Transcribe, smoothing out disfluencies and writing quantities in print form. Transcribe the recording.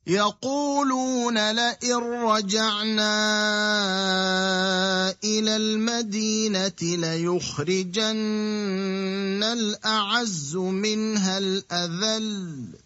يقولون لئن رجعنا إلى المدينة ليخرجن الأعز منها الأذل